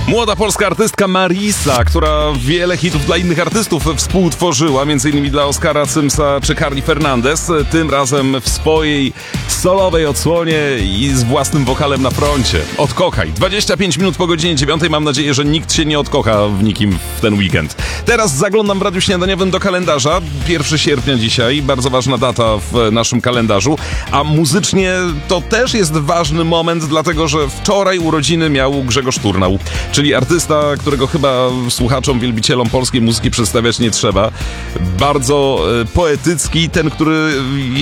Młoda polska artystka Marisa, która wiele hitów dla innych artystów współtworzyła, m.in. dla Oskara Cymsa czy Carly Fernandez, tym razem w swojej solowej odsłonie i z własnym wokalem na froncie. Odkochaj. 25 minut po godzinie 9. Mam nadzieję, że nikt się nie odkocha w nikim w ten weekend. Teraz zaglądam w Radiu Śniadaniowym do kalendarza. 1 sierpnia dzisiaj, bardzo ważna data w naszym kalendarzu, a muzycznie to też jest ważny moment, dlatego że wczoraj urodziny miał Grzegorz Turnał, czyli artysta, którego chyba słuchaczom, wielbicielom polskiej muzyki przedstawiać nie trzeba. Bardzo poetycki, ten, który